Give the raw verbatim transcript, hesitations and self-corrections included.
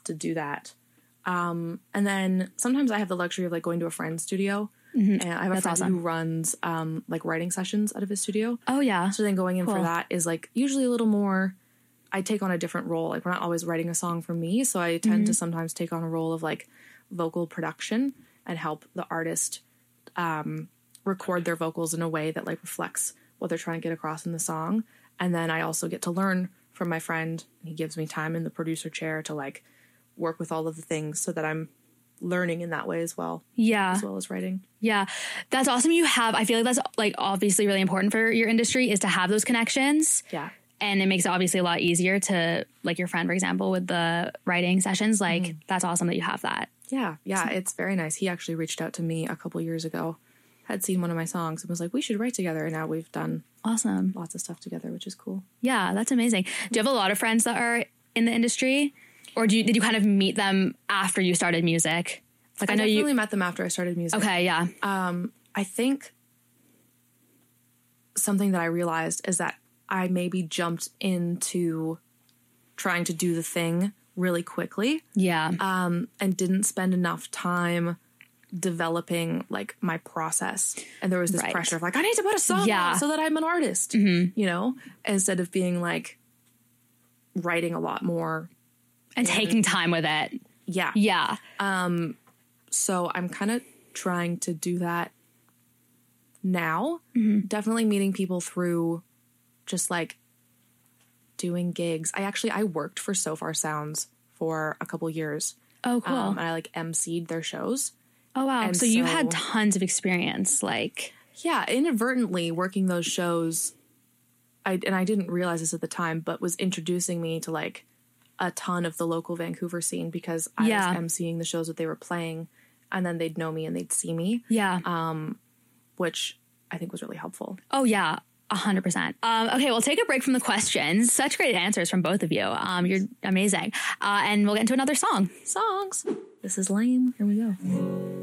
to do that. Um, and then sometimes I have the luxury of like going to a friend's studio. Mm-hmm. And I have a That's friend awesome. who runs um, like writing sessions out of his studio. Oh, yeah. So then going in Cool. for that is like usually a little more, I take on a different role. Like we're not always writing a song for me. So I tend mm-hmm. to sometimes take on a role of like vocal production and help the artist um, record their vocals in a way that like reflects what they're trying to get across in the song. And then I also get to learn from my friend. He gives me time in the producer chair to like work with all of the things so that I'm learning in that way as well. Yeah. As well as writing. Yeah. That's awesome. You have, I feel like that's like obviously really important for your industry is to have those connections. Yeah. And it makes it obviously a lot easier to, like your friend, for example, with the writing sessions, like mm-hmm. that's awesome that you have that. Yeah. Yeah. So, it's very nice. He actually reached out to me a couple years ago, had seen one of my songs and was like, we should write together. And now we've done awesome lots of stuff together, which is cool. Yeah. That's amazing. Do you have a lot of friends that are in the industry? Or do you, did you kind of meet them after you started music? Like I, I know definitely you met them after I started music. Okay, yeah. Um, I think something that I realized is that I maybe jumped into trying to do the thing really quickly. Yeah. Um, and didn't spend enough time developing like my process. And there was this right. pressure of like, I need to put a song yeah. out so that I'm an artist, mm-hmm. you know, instead of being like writing a lot more. And, and taking time with it. Yeah. Yeah. Um, so I'm kind of trying to do that now. Mm-hmm. Definitely meeting people through just like doing gigs. I actually, I worked for So Far Sounds for a couple years. Oh, cool. Um, and I like emceed their shows. Oh, wow. And so, so you had tons of experience, like. Yeah, inadvertently working those shows. I, and I didn't realize this at the time, but was introducing me to like a ton of the local Vancouver scene because I yeah. was emceeing the shows that they were playing and then they'd know me and they'd see me. Yeah. Um, which I think was really helpful. Oh, yeah. A hundred percent. Um, okay, we'll take a break from the questions. Such great answers from both of you. Um, you're amazing. Uh, and we'll get into another song. Songs. This is lame. Here we go.